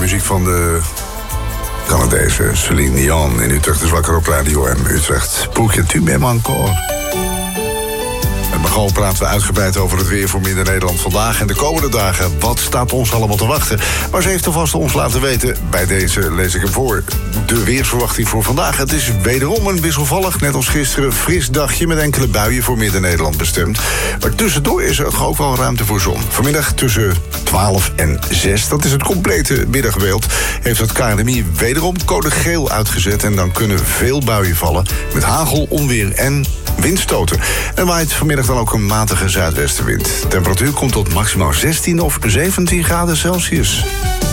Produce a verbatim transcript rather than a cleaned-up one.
muziek van de Canadese Celine Dion. In Utrecht is wakker op Radio M Utrecht. Pourquoi tu m'aimes encore? En begon praten we uitgebreid over het weer voor Midden-Nederland vandaag en de komende dagen. Wat staat ons allemaal te wachten? Maar ze heeft alvast ons laten weten. Bij deze lees ik hem voor. De weersverwachting voor vandaag. Het is wederom een wisselvallig, net als gisteren, fris dagje met enkele buien voor Midden-Nederland bestemd. Maar tussendoor is er ook wel ruimte voor zon. Vanmiddag tussen twaalf en zes, dat is het complete middagbeeld, heeft het K N M I wederom code geel uitgezet. En dan kunnen veel buien vallen met hagel, onweer en windstoten. En waait vanmiddag dan ook een matige zuidwestenwind. De temperatuur komt tot maximaal zestien of zeventien graden Celsius.